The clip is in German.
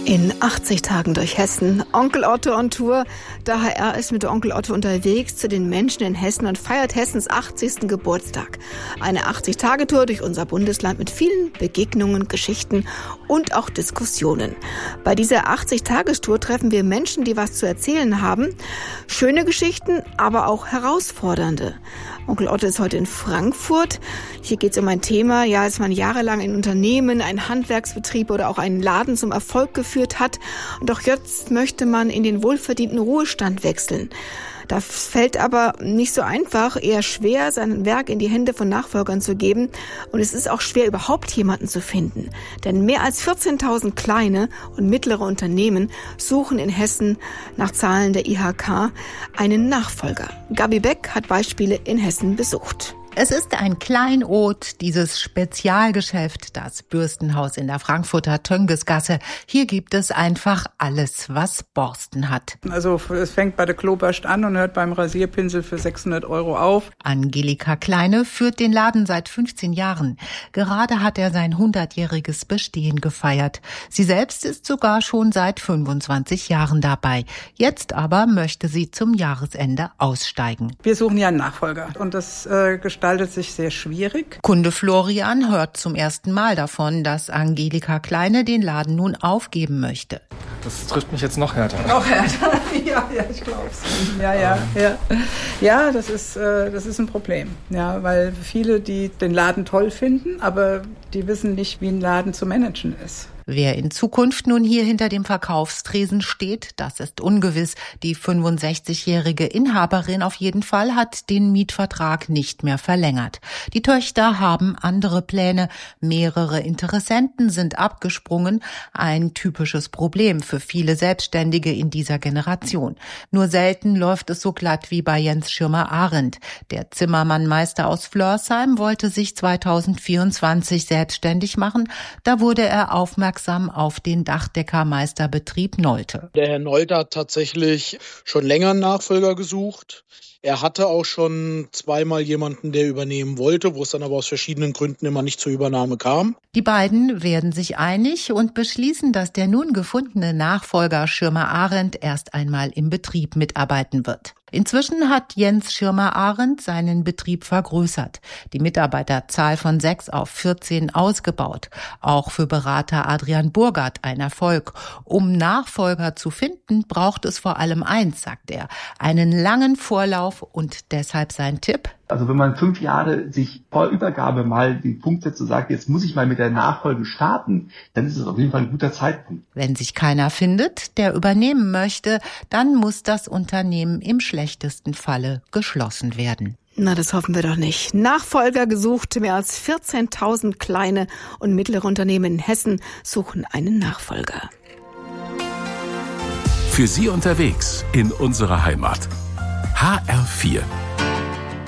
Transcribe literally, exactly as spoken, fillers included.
In achtzig Tagen durch Hessen. Onkel Otto on Tour. Der H R ist mit Onkel Otto unterwegs zu den Menschen in Hessen und feiert Hessens achtzigsten Geburtstag. Eine achtzig-Tage-Tour durch unser Bundesland mit vielen Begegnungen, Geschichten und auch Diskussionen. Bei dieser achtzig-Tagestour treffen wir Menschen, die was zu erzählen haben. Schöne Geschichten, aber auch herausfordernde. Onkel Otto ist heute in Frankfurt. Hier geht es um ein Thema, ja, als man jahrelang ein Unternehmen, einen Handwerksbetrieb oder auch einen Laden zum Erfolg geführt hat. Und auch jetzt möchte man in den wohlverdienten Ruhestand wechseln. Das fällt aber nicht so einfach, eher schwer, sein Werk in die Hände von Nachfolgern zu geben. Und es ist auch schwer, überhaupt jemanden zu finden. Denn mehr als vierzehntausend kleine und mittlere Unternehmen suchen in Hessen nach Zahlen der I H K einen Nachfolger. Gabi Beck hat Beispiele in Hessen besucht. Es ist ein Kleinod, dieses Spezialgeschäft, das Bürstenhaus in der Frankfurter Töngesgasse. Hier gibt es einfach alles, was Borsten hat. Also es fängt bei der Klobürste an und hört beim Rasierpinsel für sechshundert Euro auf. Angelika Kleine führt den Laden seit fünfzehn Jahren. Gerade hat er sein hundertjähriges Bestehen gefeiert. Sie selbst ist sogar schon seit fünfundzwanzig Jahren dabei. Jetzt aber möchte sie zum Jahresende aussteigen. Wir suchen ja einen Nachfolger und das äh, gestaltet sich sehr schwierig. Kunde Florian hört zum ersten Mal davon, dass Angelika Kleine den Laden nun aufgeben möchte. Das trifft mich jetzt noch härter. Noch härter? Ja, ja, ich glaub's. Ja, ja, ja. Ja, das ist, äh, das ist ein Problem. Ja, weil viele, die den Laden toll finden, aber die wissen nicht, wie ein Laden zu managen ist. Wer in Zukunft nun hier hinter dem Verkaufstresen steht, das ist ungewiss. Die fünfundsechzigjährige Inhaberin auf jeden Fall hat den Mietvertrag nicht mehr verlängert. Die Töchter haben andere Pläne. Mehrere Interessenten sind abgesprungen. Ein typisches Problem für viele Selbstständige in dieser Generation. Nur selten läuft es so glatt wie bei Jens Schirmer-Arendt. Der Zimmermannmeister aus Flörsheim wollte sich zweitausendvierundzwanzig selbstständig machen. Da wurde er aufmerksam auf den Dachdeckermeisterbetrieb Nolte. Der Herr Nolte hat tatsächlich schon länger einen Nachfolger gesucht. Er hatte auch schon zweimal jemanden, der übernehmen wollte, wo es dann aber aus verschiedenen Gründen immer nicht zur Übernahme kam. Die beiden werden sich einig und beschließen, dass der nun gefundene Nachfolger Schirmer-Arendt erst einmal im Betrieb mitarbeiten wird. Inzwischen hat Jens Schirmer-Arendt seinen Betrieb vergrößert, die Mitarbeiterzahl von sechs auf vierzehn ausgebaut. Auch für Berater Adrian Burgert ein Erfolg. Um Nachfolger zu finden, braucht es vor allem eins, sagt er, einen langen Vorlauf und deshalb sein Tipp: Also wenn man fünf Jahre sich vor Übergabe mal den Punkt setzt und sagt, jetzt muss ich mal mit der Nachfolge starten, dann ist es auf jeden Fall ein guter Zeitpunkt. Wenn sich keiner findet, der übernehmen möchte, dann muss das Unternehmen im schlechtesten Falle geschlossen werden. Na, das hoffen wir doch nicht. Nachfolger gesucht. Mehr als vierzehntausend kleine und mittlere Unternehmen in Hessen suchen einen Nachfolger. Für Sie unterwegs in unserer Heimat. H R vier.